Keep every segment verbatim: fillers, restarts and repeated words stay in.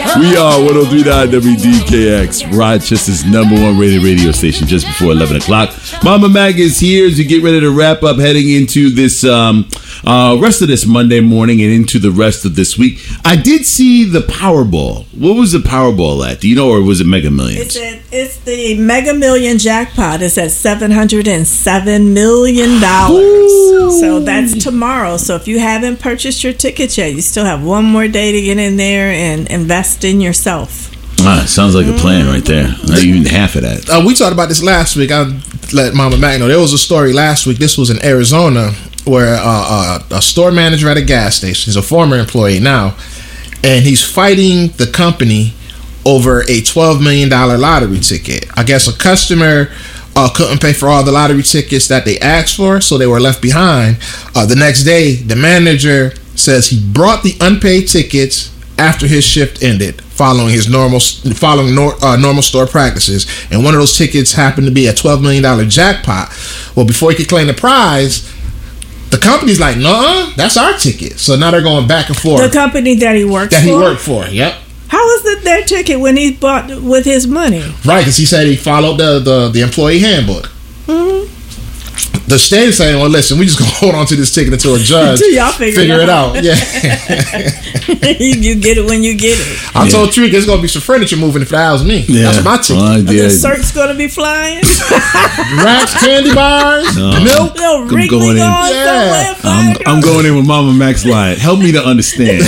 We are one oh three point nine W D K X, Rochester's number one rated radio station, just before eleven o'clock. Mama Mac is here as we get ready to wrap up, heading into this um, uh, rest of this Monday morning and into the rest of this week. I did see the Powerball. What was the Powerball at? Do you know, or was it Mega Millions? It's, a, it's the Mega Million jackpot. It's at seven hundred seven million dollars. Ooh. So that's tomorrow. So if you haven't purchased your tickets yet, you still have one more day to get in there and invest in yourself. Ah, sounds like a plan right there. Not even half of that. Uh, we talked about this last week. I let Mama Mac know. There was a story last week. This was in Arizona where uh, uh, a store manager at a gas station, he's a former employee now, and he's fighting the company over a twelve million dollars lottery ticket. I guess a customer uh, couldn't pay for all the lottery tickets that they asked for, so they were left behind. Uh, the next day, the manager says he brought the unpaid tickets after his shift ended, following his normal following nor, uh, normal store practices, and one of those tickets happened to be a twelve million dollars jackpot. Well, before he could claim the prize, the company's like, "No, that's our ticket." So now they're going back and forth. The company that he worked that for? he worked for, yep. How was it their ticket when he bought with his money? Right, because he said he followed the, the, the employee handbook. Mm-hmm. The state is saying, well, listen, we just going to hold on to this ticket until a judge until y'all figure, figure it out. out. Yeah. you, you get it when you get it. I yeah. told Trick there's going to be some furniture moving if that was me. Yeah. That's my ticket. Well, yeah. The Cirque's going to be flying. Racks, candy bars, no. milk. No, I'm going in. Yeah. I'm, I'm going in with Mama Mac's line. Help me to understand.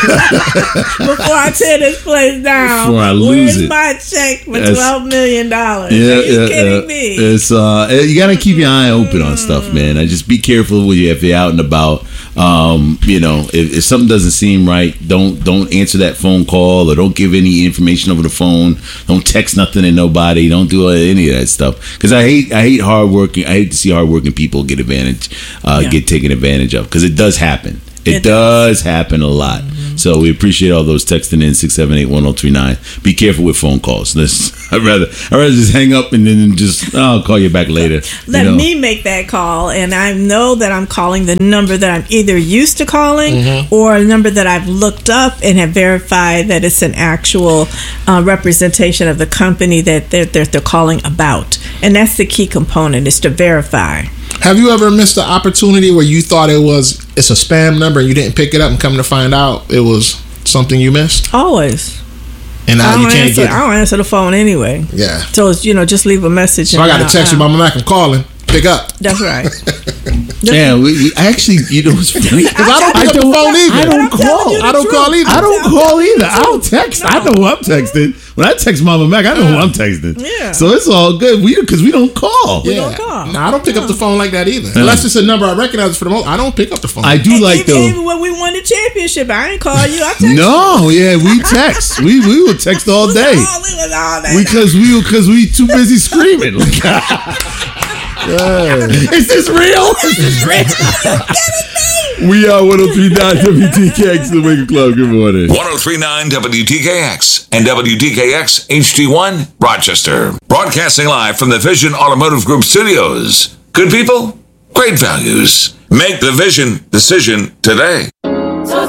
Before I tear this place down, before I lose where's it. my check for twelve million dollars? Yeah, Are you yeah, kidding yeah. me? It's uh, you gotta keep your eye open on stuff, man. I just be careful when you if you're out and about. Um, you know, if, if something doesn't seem right, don't don't answer that phone call or don't give any information over the phone. Don't text nothing to nobody. Don't do any of that stuff. Because I hate I hate hardworking. I hate to see hardworking people get advantage, uh, yeah. get taken advantage of. Because it does happen. It, it does happen a lot. Mm-hmm. So we appreciate all those texting in six seven eight one zero three nine. Be careful with phone calls. Let's, I'd rather I'd rather just hang up and then just oh, I'll call you back later. Let you know? me make that call, and I know that I'm calling the number that I'm either used to calling mm-hmm. or a number that I've looked up and have verified that it's an actual uh, representation of the company that they're, they're they're calling about. And that's the key component, is to verify. Have you ever missed an opportunity where you thought it was it's a spam number and you didn't pick it up and come to find out it was something you missed? Always. And now I you can't answer, get it. I don't answer the phone anyway. Yeah. So it's, you know, just leave a message. So I got to text you, Mama Mac, I'm calling. Pick up. That's right. Yeah, we, we actually, you know what's funny? Because I don't pick up the phone either. I don't call. I don't call either. I don't call either. I don't text. No. I know who I'm texting. When I text Mama Mac, I know who I'm texting. Yeah. So it's all good. We because we don't call. We yeah. don't call. No, I don't pick no. up the phone like that either. Yeah. Unless it's a number I recognize for the most. I don't pick up the phone. I do and like even, though. Even when we won the championship, I ain't call you. I text No, you. yeah, we text. we we will text all day. All, it was all day. Because we because we too busy screaming. Yeah. Is this real? Is this real? We are one oh three point nine W D K X, the Wake Up Club. Good morning. one oh three point nine W D K X and W D K X H D one, Rochester. Broadcasting live from the Vision Automotive Group studios. Good people, great values. Make the Vision decision today.